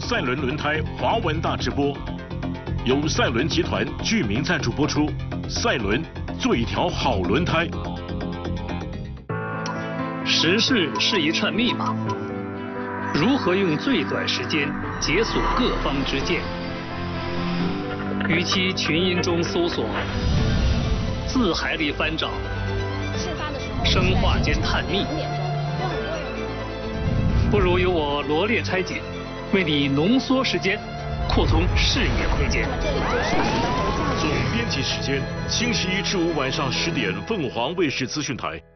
赛伦轮胎华文大直播，由赛伦集团巨名赞助播出。赛伦做一条好轮胎。 时事是一串密码，如何用最短时间解锁各方之见？与其群音中搜索，字海里翻找，生化间探秘，不如由我罗列拆解，为你浓缩时间，扩充视野空间。 总编辑时间：星期一至五晚上10点，凤凰卫视资讯台。